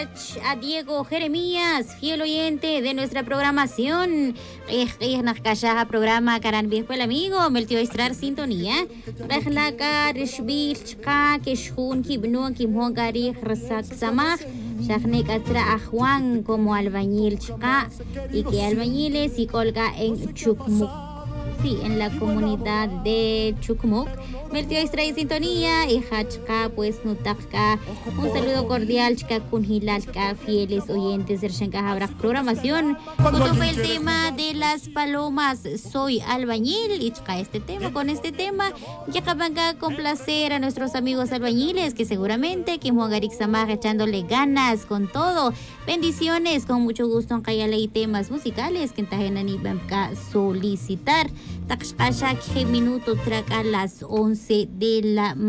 A Diego Jeremías, fiel oyente de nuestra programación. Programa Karan Virtual Amigo, Meltio Estrar Sintonía. Rajlaka, Rishbil, Chka, Keshun, Kibnu, Kimhogari, Rasak Samaj. Shahnek Atra a Juan como albañil Chka. Y que albañiles y colga en Chukmuk. Sí, en la comunidad de Chukmuk. Meltio Extra en sintonía y Hachka, pues Nutakka. Un saludo cordial, Chka Kunhilalka, fieles oyentes de Shenka Habra Programación. Con el tema de las palomas, soy albañil. Y Chka, con este tema, ya acaban de complacer a nuestros amigos albañiles, que seguramente que Mogarik Samar echándole ganas con todo. Bendiciones, con mucho gusto en Kayala y temas musicales que entajenan y bamka solicitar. Takshkasha, que minuto track a las 11 de la